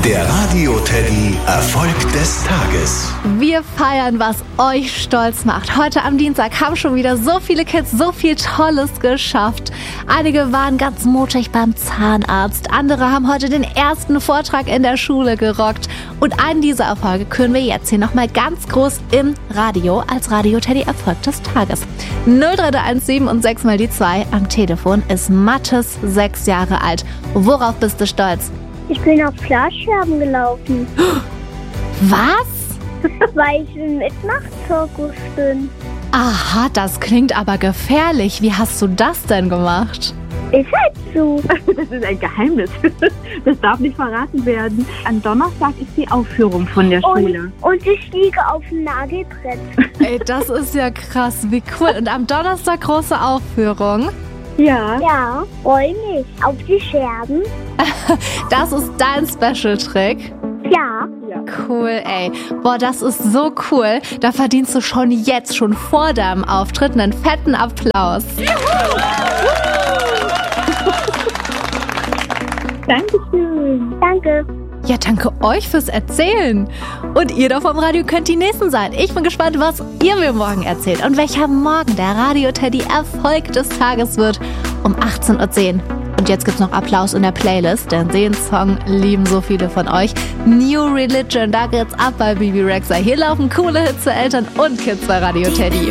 Der Radio Teddy Erfolg des Tages. Wir feiern, was euch stolz macht. Heute am Dienstag haben schon wieder so viele Kids so viel Tolles geschafft. Einige waren ganz mutig beim Zahnarzt. Andere haben heute den ersten Vortrag in der Schule gerockt. Und einen dieser Erfolge küren wir jetzt hier nochmal ganz groß im Radio als Radio Teddy Erfolg des Tages. 03117 und 6 mal die 2 am Telefon ist Mathis, 6 Jahre alt. Worauf bist du stolz? Ich bin auf Glasscherben gelaufen. Was? Weil ich im Mitmachzirkus bin. Aha, das klingt aber gefährlich. Wie hast du das denn gemacht? Ist halt so. Das ist ein Geheimnis. Das darf nicht verraten werden. Am Donnerstag ist die Aufführung von der Schule. Und ich liege auf dem Nagelbrett. Ey, das ist ja krass, wie cool. Und am Donnerstag große Aufführung. Ja. Ja, freu mich. Auf die Scherben. Das ist dein Special-Trick. Ja. Cool, ey. Boah, das ist so cool. Da verdienst du schon jetzt, schon vor deinem Auftritt, einen fetten Applaus. Dankeschön. Danke. Ja, danke euch fürs Erzählen. Und ihr da vom Radio könnt die Nächsten sein. Ich bin gespannt, was ihr mir morgen erzählt und welcher morgen der Radio Teddy Erfolg des Tages wird um 18:10 Uhr. Und jetzt gibt's noch Applaus in der Playlist, denn den Song lieben so viele von euch. New Religion, da geht's ab bei Bibi Rexha. Hier laufen coole Hits für Eltern und Kids bei Radio Teddy.